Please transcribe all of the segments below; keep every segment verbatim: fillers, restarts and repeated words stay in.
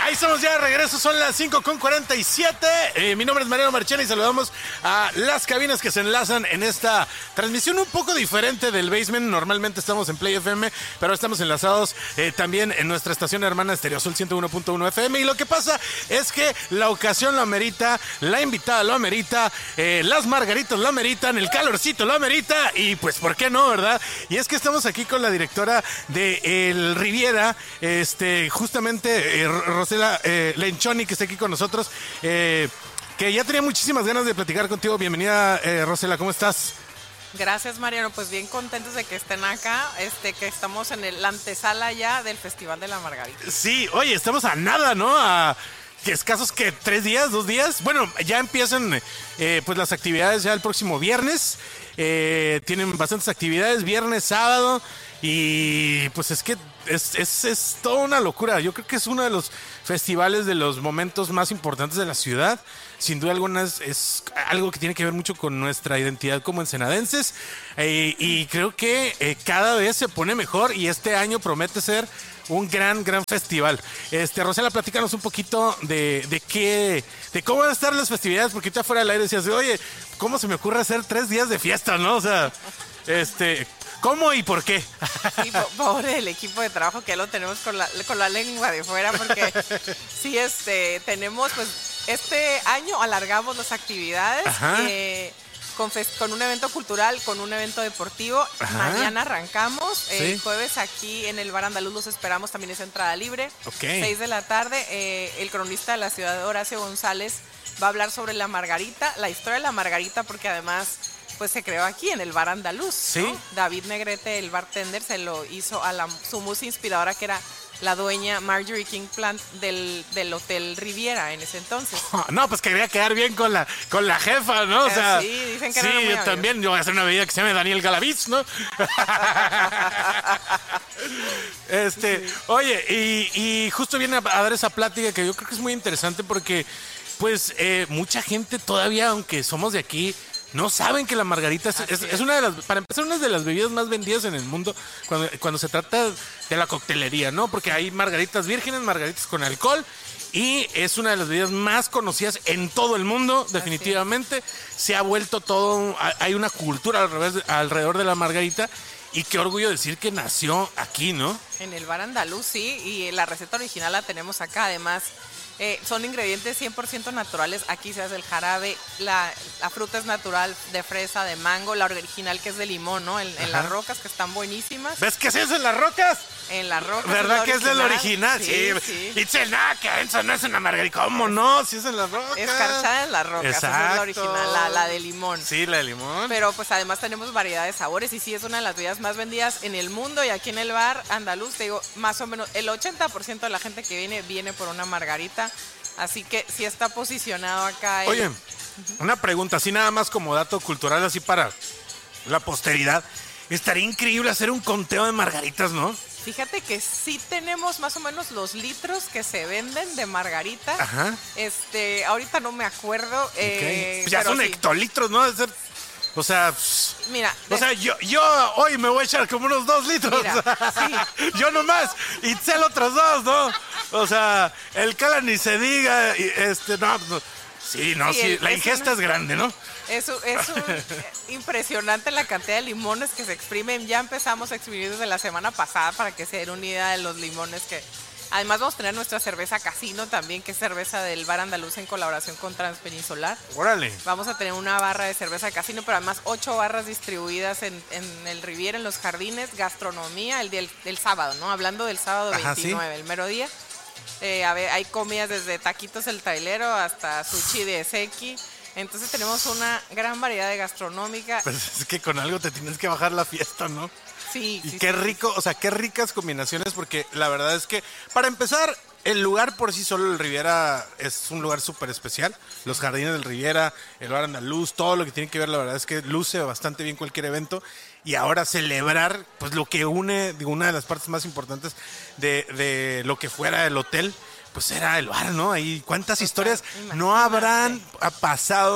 Ahí estamos ya de regreso, son las cinco con cuarenta y siete. Eh, mi nombre es Mariano Marchena y saludamos a las cabinas que se enlazan en esta transmisión un poco diferente del Basement. Normalmente estamos en Play F M, pero estamos enlazados eh, también en nuestra estación hermana Stereo Azul ciento uno punto uno F M. Y lo que pasa es que la ocasión lo amerita, la invitada lo amerita, eh, las margaritas lo ameritan, el calorcito lo amerita y pues, ¿por qué no, verdad? Y es que estamos aquí con la directora de El Riviera, este, justamente eh, Rosela eh, Lenchoni, que está aquí con nosotros, eh, que ya tenía muchísimas ganas de platicar contigo. Bienvenida, eh, Rosela, ¿cómo estás? Gracias, Mariano, pues bien contentos de que estén acá, este, que estamos en el, la antesala ya del Festival de la Margarita. Sí, oye, estamos a nada, ¿no? A que escasos que tres días, dos días. Bueno, ya empiezan eh, pues las actividades ya el próximo viernes. Eh, tienen bastantes actividades, viernes, sábado, y pues es que es, es, es toda una locura. Yo creo que es uno de los festivales, de los momentos más importantes de la ciudad. Sin duda alguna es, es algo que tiene que ver mucho con nuestra identidad como ensenadenses, eh, y creo que eh, cada vez se pone mejor y este año promete ser un gran, gran festival. Este, Rosela, platícanos un poquito de, de qué, de cómo van a estar las festividades, porque tú afuera del aire decías, oye, ¿cómo se me ocurre hacer tres días de fiesta, no? O sea, este, ¿cómo y por qué? Sí, pobre del equipo de trabajo que ya lo tenemos con la, con la lengua de fuera, porque sí, este, tenemos, pues, este año alargamos las actividades, eh, Con, fest- con un evento cultural, con un evento deportivo. Ajá. Mañana arrancamos, el ¿Sí? jueves aquí en el Bar Andaluz los esperamos, también es entrada libre, okay. seis de la tarde, eh, el cronista de la ciudad, Horacio González, va a hablar sobre la Margarita, la historia de la Margarita, porque además pues se creó aquí en el Bar Andaluz, ¿Sí? ¿no? David Negrete, el bartender, se lo hizo a la, su musa inspiradora, que era la dueña Marjorie King Plant del, del Hotel Riviera en ese entonces. No, pues quería quedar bien con la con la jefa, ¿no? O sea, sí, dicen que sí, era muy yo también, yo voy a hacer una bebida que se llame Daniel Galaviz, ¿no? este, sí. Oye, y, y justo viene a, a dar esa plática que yo creo que es muy interesante porque, pues, eh, mucha gente todavía, aunque somos de aquí, no saben que la margarita es, es, es una de las, para empezar, una de las bebidas más vendidas en el mundo cuando, cuando se trata de la coctelería, ¿no? Porque hay margaritas vírgenes, margaritas con alcohol, y es una de las bebidas más conocidas en todo el mundo, definitivamente. Se ha vuelto todo, hay una cultura al revés, alrededor de la margarita, y qué orgullo decir que nació aquí, ¿no? En el Bar Andaluz, sí, y la receta original la tenemos acá, además. Eh, son ingredientes cien por ciento naturales. Aquí se hace el jarabe, la, la fruta es natural, de fresa, de mango, la original que es de limón, ¿no? En, en las rocas, que están buenísimas. ¿Ves qué se hace en las rocas? En las rocas. ¿Verdad es que es del original? Sí. sí. Y dice, nada, que eso no es una margarita. ¿Cómo no? Si es en las rocas. Escarchada en las rocas. Exacto. Esa es la original, la, la de limón. Sí, la de limón. Pero pues además tenemos variedad de sabores y sí es una de las bebidas más vendidas en el mundo, y aquí en el Bar Andaluz, te digo, más o menos el ochenta por ciento de la gente que viene, viene por una margarita. Así que sí está posicionado acá. El... Oye, uh-huh. una pregunta, así nada más como dato cultural, así para la posteridad. Estaría increíble hacer un conteo de margaritas, ¿no? Fíjate que sí tenemos más o menos los litros que se venden de margarita. Ajá. Este, ahorita no me acuerdo. Okay. Eh, pues ya son sí. hectolitros, ¿no? Debe ser, o sea, mira, o de... sea, yo, yo hoy me voy a echar como unos dos litros. Mira, sí. Yo nomás, y Itzel otros dos, ¿no? O sea, el Cala ni se diga, y este, no, no. Sí, no, sí, sí el, la es ingesta una, es grande, ¿no? Es, es un, impresionante la cantidad de limones que se exprimen. Ya empezamos a exprimir desde la semana pasada, para que se den una idea de los limones que... Además vamos a tener nuestra cerveza Casino también, que es cerveza del Bar Andaluz en colaboración con Transpeninsular. ¡Órale! Vamos a tener una barra de cerveza Casino, pero además ocho barras distribuidas en, en el Riviera, en los jardines, gastronomía, el, del, el sábado, ¿no? Hablando del sábado Ajá, veintinueve, ¿sí? El mero día. Eh, a ver, hay comidas desde taquitos el trailero hasta sushi de Seki. Entonces tenemos una gran variedad de gastronómica. Pues es que con algo te tienes que bajar la fiesta, ¿no? Sí, y sí, qué sí, rico, o sea, qué ricas combinaciones, porque la verdad es que, para empezar, el lugar por sí solo, el Riviera, es un lugar súper especial. Los jardines del Riviera, el Bar Andaluz, todo lo que tiene que ver, la verdad es que luce bastante bien cualquier evento. Y ahora celebrar, pues, lo que une, digo, una de las partes más importantes de, de lo que fuera el hotel, pues era el bar, ¿no? Ahí, ¿cuántas historias no habrán pasado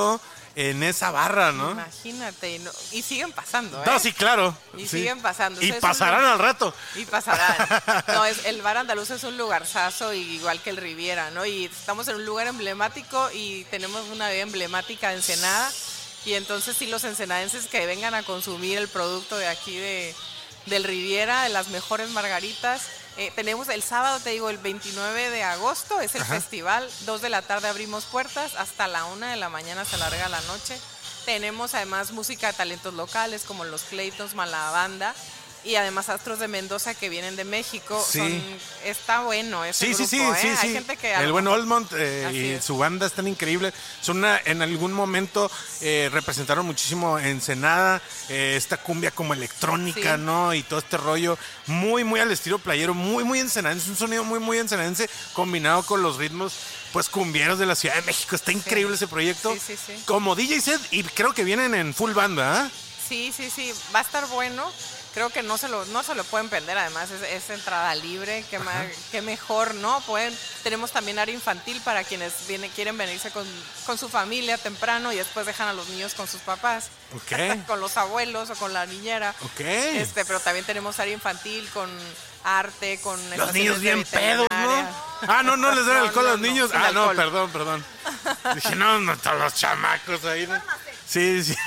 en esa barra, ¿no? Imagínate, y, no, y siguen pasando, ¿eh? No, sí, claro. Y sí. siguen pasando. Y o sea, pasarán un, al rato. Y pasarán. No, es, el Bar Andaluz es un lugarzazo, igual que el Riviera, ¿no? Y estamos en un lugar emblemático y tenemos una bebida emblemática de Ensenada. Y entonces sí, los ensenadenses que vengan a consumir el producto de aquí de, del Riviera, de las mejores margaritas. Eh, tenemos el sábado, te digo, el veintinueve de agosto, es el Ajá. festival, dos de la tarde abrimos puertas, hasta la una de la mañana se alarga la noche. Tenemos además música de talentos locales como los Claytons, Malabanda, y además astros de Mendoza que vienen de México. Sí. Son, está bueno ese sí, grupo, sí, sí, ¿eh? sí, Hay sí. gente que... El buen Oldmont eh, y es. su banda están increíbles. Son una, en algún momento eh, representaron muchísimo Ensenada, eh, esta cumbia como electrónica, sí. ¿no? Y todo este rollo muy, muy al estilo playero, muy, muy ensenadense. Un sonido muy, muy ensenadense combinado con los ritmos pues cumbieros de la Ciudad de México. Está increíble sí. ese proyecto. Sí, sí, sí. Como D J set, y creo que vienen en full banda, ¿eh? Sí, sí, sí. Va a estar bueno. Creo que no se lo, no se lo pueden perder, además es, es entrada libre, qué, más, qué mejor, ¿no? Pueden, tenemos también área infantil para quienes viene, quieren venirse con, con su familia temprano y después dejan a los niños con sus papás, okay. con los abuelos o con la niñera. Okay. Este, pero también tenemos área infantil con arte, con... Los niños bien pedos, ¿no? Ah, no, no les dan no, alcohol no, a los niños. No, ah, no, alcohol. perdón, perdón. Dije, no, no, todos los chamacos ahí, ¿no? Sí, sí.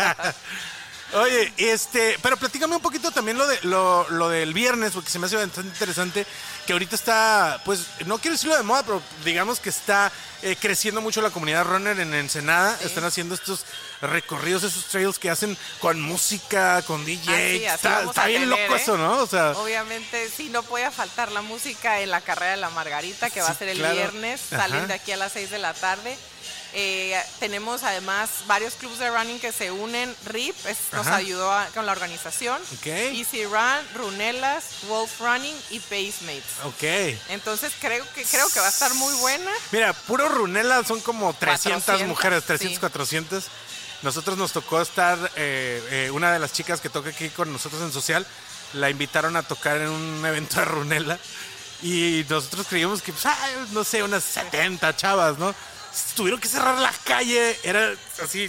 Oye, este, pero platícame un poquito también lo de lo, lo del viernes, porque se me hace bastante interesante, que ahorita está, pues, no quiero decirlo de moda, pero digamos que está eh, creciendo mucho la comunidad runner en Ensenada. Sí. Están haciendo estos recorridos, esos trails que hacen con música, con D J. Ah, sí, está está bien tener, loco ¿eh? Eso, ¿no? O sea, obviamente, sí, no puede faltar la música en la carrera de la Margarita, que va sí, a ser el claro. viernes. Ajá. Salen de aquí a las seis de la tarde. Eh, tenemos además varios clubes de running que se unen. R I P es, nos ayudó a, con la organización. Okay. Easy Run, Runelas, Wolf Running y Pacemates. Ok. Entonces creo que creo que va a estar muy buena. Mira, puro Runelas son como trescientas cuatrocientas, mujeres, trescientas, sí. cuatrocientas. Nosotros nos tocó estar, eh, eh, una de las chicas que toca aquí con nosotros en Social, la invitaron a tocar en un evento de Runela. Y nosotros creíamos que, pues, ah, no sé, unas setenta chavas, ¿no? Tuvieron que cerrar la calle, era así,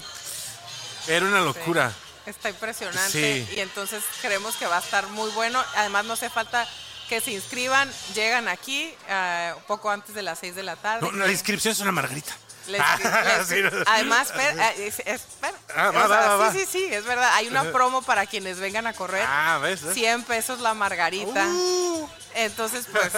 era una locura. Sí, está impresionante sí. Y entonces creemos que va a estar muy bueno. Además no hace falta que se inscriban, llegan aquí uh, un poco antes de las seis de la tarde. No, la inscripción es una margarita. Les, les, sí, no. Además, espera, espera. Ah, va, o sea, va, va, sí, sí, sí, es verdad. Hay una promo para quienes vengan a correr. Ah, ¿ves? ¿ves? cien pesos la margarita. Uh. Entonces, pues,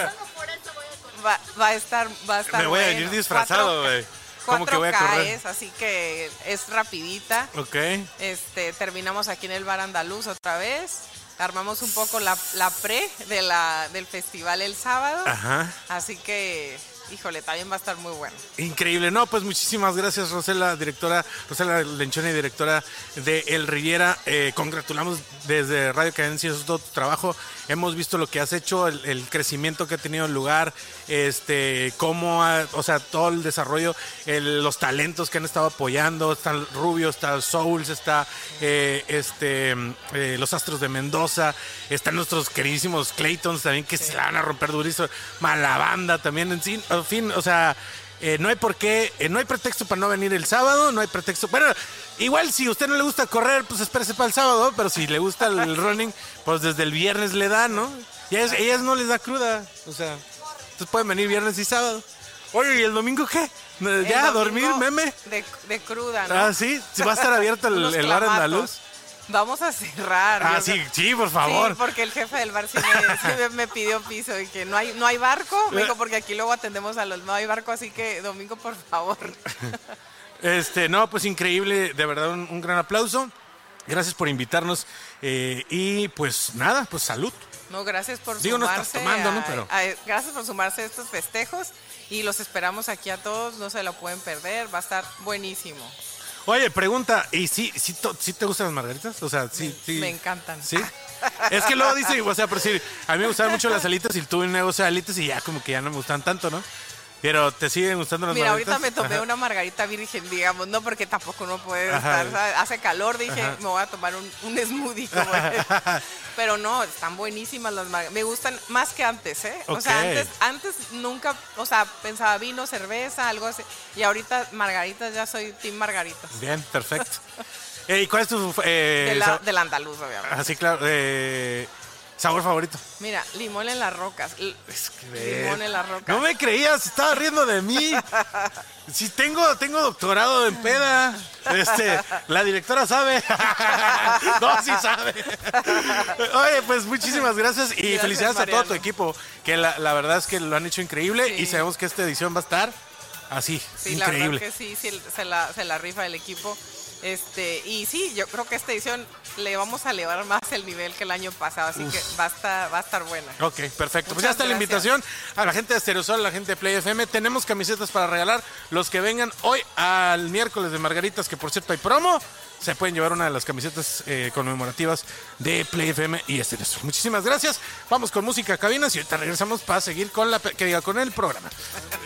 va, va a estar, va a estar Me voy bueno. a venir disfrazado, güey. ¿Cómo que voy a correr? Es, así que es rapidita. Ok. Este, terminamos aquí en el Bar Andaluz otra vez. Armamos un poco la, la pre de la, del festival el sábado. Ajá. Así que, híjole, también va a estar muy bueno. Increíble. No, pues muchísimas gracias, Rosela, directora, Rosela Lenchoni, directora de El Riviera. Eh, congratulamos desde Radio Cadencia, eso es todo tu trabajo. Hemos visto lo que has hecho, el, el crecimiento que ha tenido el lugar, este, cómo, ha, o sea, todo el desarrollo, el, los talentos que han estado apoyando. Está el Rubio, está el Souls, está eh, este, eh, los Astros de Mendoza, están nuestros queridísimos Claytons también, que sí. se la van a romper durísimo. Malabanda también, en, sí, en fin, o sea, eh, no hay por qué, eh, no hay pretexto para no venir el sábado, no hay pretexto. Bueno, igual si a usted no le gusta correr, pues espérese para el sábado, pero si le gusta el running, pues desde el viernes le da, ¿no? Y a ellas, ellas no les da cruda, o sea, entonces pueden venir viernes y sábado. Oye, ¿y el domingo qué? ¿Ya a dormir, meme? De, de cruda, ¿no? Ah, sí, ¿sí va a estar abierto el, el bar andaluz? Vamos a cerrar. Ah, sí, sí, por favor. Sí, porque el jefe del bar sí me, sí me, me pidió piso y que no hay, no hay barco. Me dijo, porque aquí luego atendemos a los, no hay barco, así que domingo, por favor. Este, no, pues increíble, de verdad, un, un gran aplauso. Gracias por invitarnos eh, y pues nada, pues salud. No, gracias por Digo, sumarse. no estás tomando, a, ¿no? Pero... a, gracias por sumarse a estos festejos y los esperamos aquí a todos, no se lo pueden perder, va a estar buenísimo. Oye, pregunta, ¿y sí, sí, to, sí te gustan las margaritas? O sea, sí, me, sí. Me encantan. ¿Sí? Es que luego dice, o sea, pero sí, a mí me gustaban mucho las alitas y tuve un negocio de alitas y ya como que ya no me gustan tanto, ¿no? Pero ¿te siguen gustando las Mira, margaritas? ahorita me tomé Ajá. una margarita virgen, digamos, no porque tampoco uno puede Ajá. estar, ¿sabes? Hace calor, dije, Ajá. me voy a tomar un, un smoothie. Como pero no, están buenísimas las margaritas. Me gustan más que antes, ¿eh? O sea, Ok. antes, antes nunca, o sea, pensaba vino, cerveza, algo así. Y ahorita margaritas, ya soy team margaritas. Bien, perfecto. Eh, ¿Y cuál es tu eh, De la, sa- del andaluz, obviamente. así claro, eh, sabor favorito? Mira, limón en las rocas. L- Es que, Limón en las rocas. No me creías, estaba riendo de mí. Sí, tengo, tengo doctorado en peda. Este, la directora sabe. No, sí sabe. Oye, pues muchísimas gracias y Gracias, felicidades a todo Mariano. tu equipo, que la, la verdad es que lo han hecho increíble Sí. y sabemos que esta edición va a estar así, Sí, la verdad increíble. que sí, sí, se la, se la rifa el equipo. Este, y sí, yo creo que esta edición le vamos a elevar más el nivel que el año pasado, así Uf. que va a estar, va a estar buena. Ok, perfecto. Pues Muchas ya está la gracias. invitación a la gente de Stereosol, a la gente de Play F M. Tenemos camisetas para regalar. Los que vengan hoy al miércoles de Margaritas, que por cierto hay promo, se pueden llevar una de las camisetas eh, conmemorativas de Play F M y Stereosol. Muchísimas gracias. Vamos con música cabinas y ahorita regresamos para seguir con la pe- que diga con el programa.